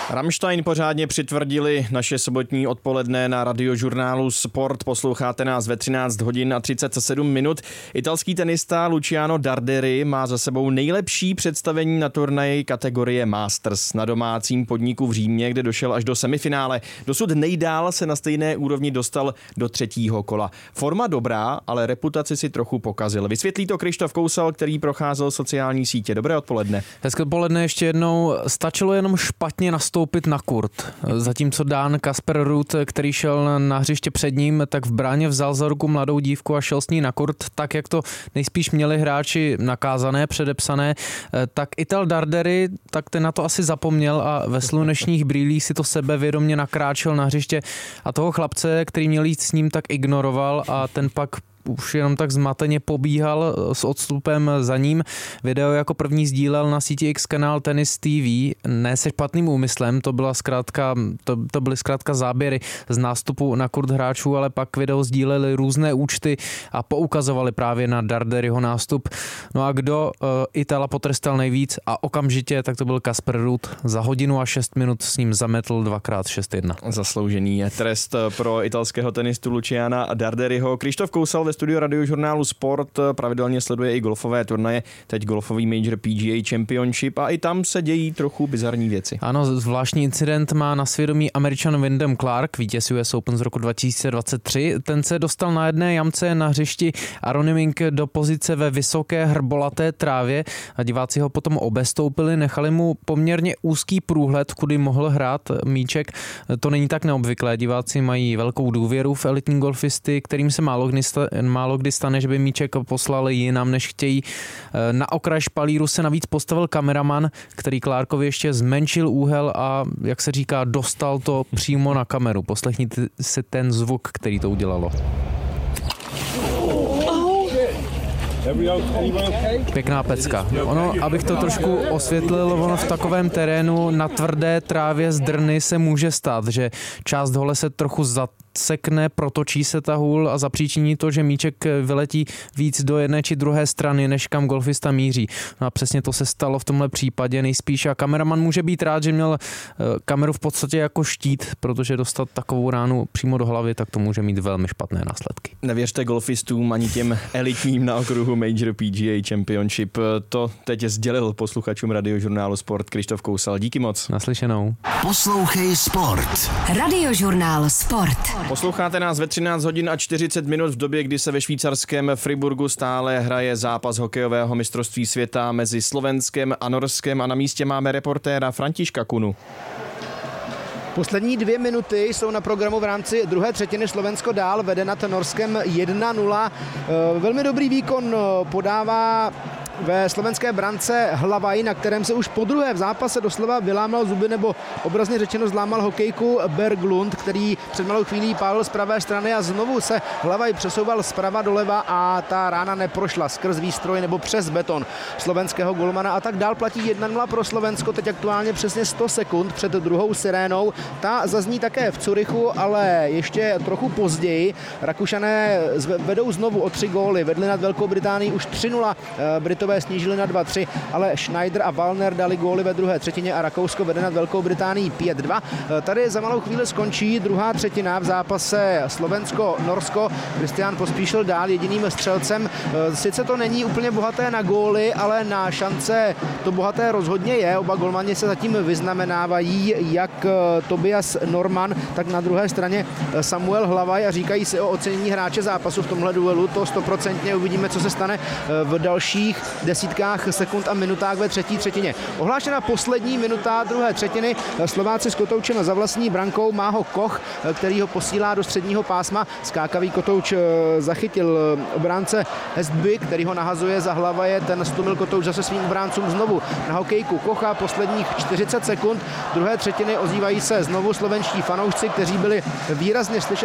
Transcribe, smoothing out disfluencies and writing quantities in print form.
Rammstein pořádně přitvrdili naše sobotní odpoledne na radiožurnálu Sport. Posloucháte nás ve 13 hodin a 37 minut. Italský tenista Luciano Darderi má za sebou nejlepší představení na turnaji kategorie Masters na domácím podniku v Římě, kde došel až do semifinále. Dosud nejdál se na stejné úrovni dostal do třetího kola. Forma dobrá, ale reputaci si trochu pokazil. Vysvětlí to Krištof Kousal, který procházel sociální sítě. Dobré odpoledne. Hezké odpoledne ještě jednou. Stačilo jenom špatně nastoupit na kurt. Zatímco Dán Kasper Ruud, který šel na hřiště před ním, tak v bráně vzal za ruku mladou dívku a šel s ní na kurt, tak jak to nejspíš měli hráči nakázané, předepsané, tak Ital Darderi, tak ten na to asi zapomněl a ve slunečních brýlích si to sebevědomě nakráčel na hřiště a toho chlapce, který měl jít s ním, tak ignoroval a ten pak už jenom tak zmateně pobíhal s odstupem za ním. Video jako první sdílel na síti X kanál Tennis TV. Ne se špatným úmyslem, to byly zkrátka záběry z nástupu na kurt hráčů, ale pak video sdíleli různé účty a poukazovali právě na Darderiho nástup. No a kdo Itala potrestal nejvíc a okamžitě, tak to byl Kasper Ruud. Za hodinu a 6 minut s ním zametl 2x6-1. Zasloužený je trest pro italského tenistu Luciana Darderiho. Krištof Kousal ve studiu radiožurnálu Sport pravidelně sleduje i golfové turnaje, teď golfový major PGA Championship a i tam se dějí trochu bizarní věci. Ano, zvláštní incident má na svědomí Američan Wyndham Clark, vítěz US Open z roku 2023. Ten se dostal na jedné jamce na hřišti Aronimink do pozice ve vysoké hrbolaté trávě a diváci ho potom obestoupili, nechali mu poměrně úzký průhled, kudy mohl hrát míček. To není tak neobvyklé, diváci mají velkou důvěru v elitní golfisty, kterým se málo kdy stane, že by míček poslali jinam, než chtějí. Na okraj špalíru se navíc postavil kameraman, který Clarkovi ještě zmenšil úhel a, jak se říká, dostal to přímo na kameru. Poslechněte si ten zvuk, který to udělalo. Pěkná pecka. Ono, abych to trošku osvětlil, ono v takovém terénu na tvrdé trávě z drny se může stát, že část hole se trochu zasekne, protočí se ta hůl a zapříčiní to, že míček vyletí víc do jedné či druhé strany, než kam golfista míří. No a přesně to se stalo v tomhle případě nejspíš a kameraman může být rád, že měl kameru v podstatě jako štít, protože dostat takovou ránu přímo do hlavy, tak to může mít velmi špatné následky. Nevěřte golfistům ani těm elitním na okruhu Major PGA Championship. To teď sdělil posluchačům radiožurnálu Sport Krištof Kousal. Díky moc. Naslyšenou. Poslouchej Sport. Radiožurnál Sport. Posloucháte nás ve 13 hodin a 40 minut v době, kdy se ve švýcarském Friburgu stále hraje zápas hokejového mistrovství světa mezi Slovenskem a Norskem a na místě máme reportéra Františka Kunu. Poslední 2 minuty jsou na programu v rámci druhé třetiny. Slovensko dál vede nad Norskem 1-0. Velmi dobrý výkon podává ve slovenské brance Hlavaj, na kterém se už po druhé v zápase doslova vylámal zuby, nebo obrazně řečeno zlámal hokejku Berglund, který před malou chvílí pálil z pravé strany a znovu se Hlavaj přesouval zprava doleva a ta rána neprošla skrz výstroj nebo přes beton slovenského golmana a tak dál platí 1-0 pro Slovensko, teď aktuálně přesně 100 sekund před druhou sirénou. Ta zazní také v Curychu, ale ještě trochu později. Rakušané vedou znovu o 3 góly, vedli nad Velkou Británií už 3-0, Britové snížili na 2-3, ale Schneider a Wallner dali góly ve druhé třetině a Rakousko vede nad Velkou Británií 5-2. Tady za malou chvíli skončí druhá třetina v zápase Slovensko-Norsko. Kristián Pospíšil dál jediným střelcem. Sice to není úplně bohaté na góly, ale na šance to bohaté rozhodně je. Oba golmani se zatím vyznamenávají, jak Tobias Norman, tak na druhé straně Samuel Hlavaj a říkají si o ocenění hráče zápasu v tomhle duelu. To 100% uvidíme, co se stane v dalších desítkách sekund a minutách ve třetí třetině. Ohlášena poslední minuta druhé třetiny. Slováci s kotoučem za vlastní brankou, má ho Koch, který ho posílá do středního pásma. Skákavý kotouč zachytil obránce Hestby, který ho nahazuje za Hlavaje. Ten stlumil kotouč zase svým obráncům znovu na hokejku Kocha. Posledních 40 sekund druhé třetiny ozývají se znovu slovenští fanoušci, kteří byli výrazně slyšet